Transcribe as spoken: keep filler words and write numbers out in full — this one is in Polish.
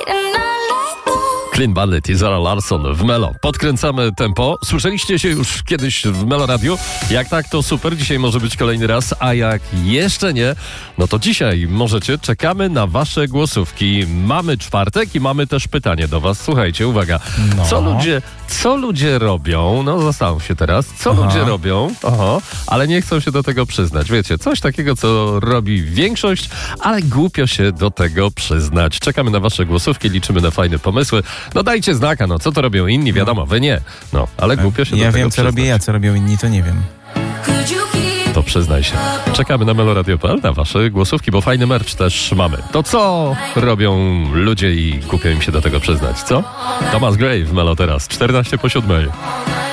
Clean Bandit i Zara Larsson w Melo. Podkręcamy tempo. Słyszeliście się już kiedyś w Melo Radio? Jak tak, to super. Dzisiaj może być kolejny raz, a jak jeszcze nie, no to dzisiaj możecie. Czekamy na wasze głosówki. Mamy czwartek i mamy też pytanie do was. Słuchajcie, uwaga. No. Co ludzie, co ludzie robią? No zastanów się teraz. Co Aha. ludzie robią? Oho, ale nie chcą się do tego przyznać. Wiecie, coś takiego, co robi większość, ale głupio się do tego przyznać. Czekamy na wasze głosówki, liczymy na fajne pomysły. No dajcie znaka, no co to robią inni, wiadomo, wy nie. No, ale głupio się ja do tego wiem, przyznać. co robię ja, co robią inni, to nie wiem. To przyznaj się. Czekamy na meloradio kropka p l, na wasze głosówki, bo fajny merch też mamy. To co robią ludzie i głupio im się do tego przyznać, co? Thomas Gray w Melo teraz, czternaście po siódmej.